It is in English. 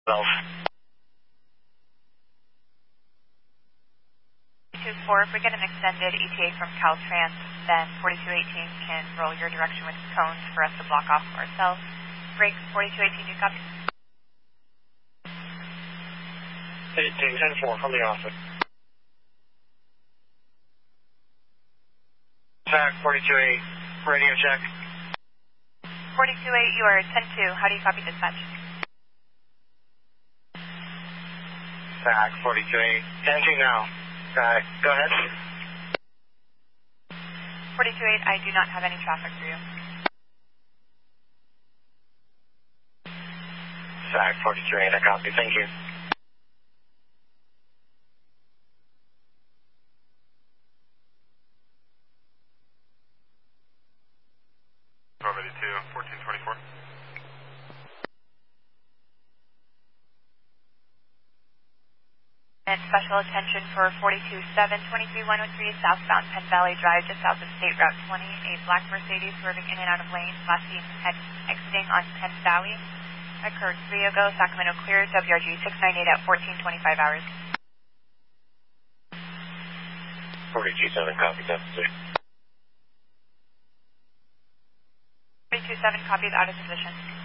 12. 2-4, if we get an extended ETA from Caltrans, then 4218 can roll your direction with cones for us to block off ourselves. Break 4218, do you copy? 18-10-4 from the office. TAC 42-8, radio check. 42-8, you are 10-2. How do you copy dispatch? TAC 42-8, 10-2 now. Go ahead. 42-8, I do not have any traffic for you. TAC 42-8, I copy. Thank you. Ready to 1424. And special attention for 427-23103 southbound Penn Valley Drive, just south of State Route 20. A black Mercedes swerving in and out of lanes, last seen exiting on Penn Valley. Occurred 3 ago, Sacramento clear, WRG 698 at 1425 hours. 42-7, copy, deficit. 327, copied, out of position.